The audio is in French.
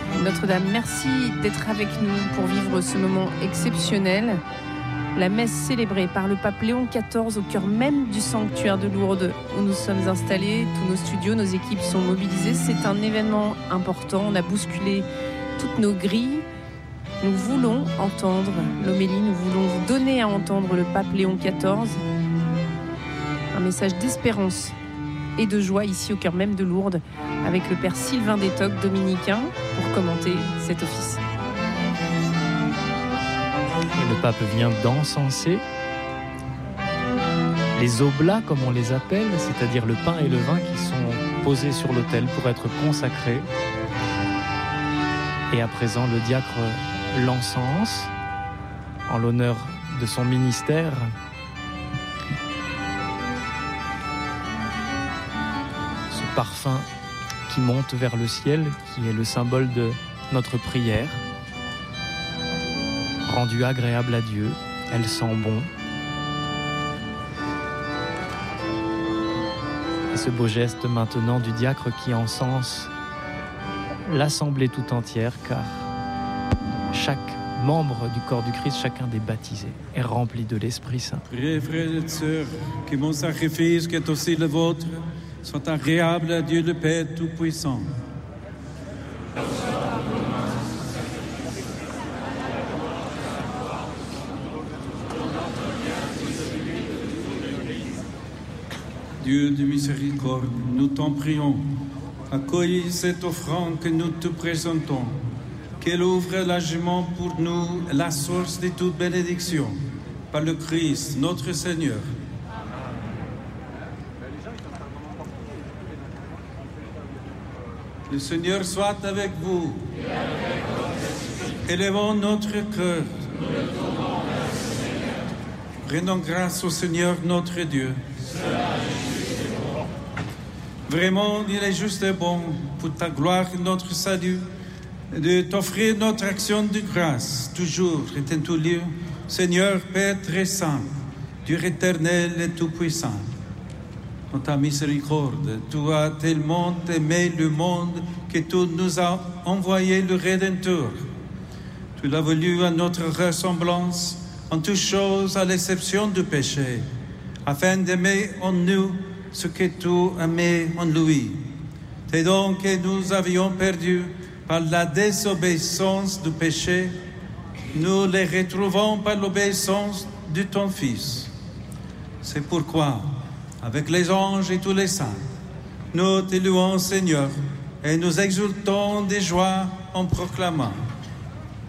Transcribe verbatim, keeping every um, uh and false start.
Notre-Dame, merci d'être avec nous pour vivre ce moment exceptionnel. La messe célébrée par le pape Léon quatorze au cœur même du sanctuaire de Lourdes où nous sommes installés, tous nos studios, nos équipes sont mobilisées. C'est un événement important, on a bousculé toutes nos grilles. Nous voulons entendre l'homélie, nous voulons vous donner à entendre le pape Léon quatorze. Un message d'espérance et de joie ici au cœur même de Lourdes avec le père Sylvain Détoc, dominicain, pour commenter cet office. Et le pape vient d'encenser les oblats, comme on les appelle, c'est-à-dire le pain et le vin qui sont posés sur l'autel pour être consacrés. Et à présent, le diacre l'encense en l'honneur de son ministère. Ce parfum qui monte vers le ciel, qui est le symbole de notre prière. Rendue agréable à Dieu, elle sent bon. Et ce beau geste maintenant du diacre qui encense l'assemblée tout entière, car chaque membre du corps du Christ, chacun des baptisés, est rempli de l'Esprit Saint. Priez, frères et sœurs, que mon sacrifice, qui est aussi le vôtre, soit agréable à Dieu le Père Tout-Puissant. Dieu de miséricorde, nous t'en prions. Accueille cette offrande que nous te présentons. Qu'elle ouvre largement pour nous la source de toute bénédiction. Par le Christ, notre Seigneur. Le Seigneur soit avec vous. Élevons notre cœur. Rendons grâce au Seigneur notre Dieu. Vraiment, il est juste et bon pour ta gloire et notre salut de t'offrir notre action de grâce, toujours et en tout lieu, Seigneur Père très saint, Dieu éternel et tout-puissant. Dans ta miséricorde, tu as tellement aimé le monde que tu nous as envoyé le Rédempteur. Tu l'as voulu à notre ressemblance, en toutes choses à l'exception du péché, afin d'aimer en nous ce que tu aimais en lui. Et donc que nous avions perdu par la désobéissance du péché, nous les retrouvons par l'obéissance de ton Fils. C'est pourquoi, avec les anges et tous les saints, nous te louons, Seigneur, et nous exultons de joie en proclamant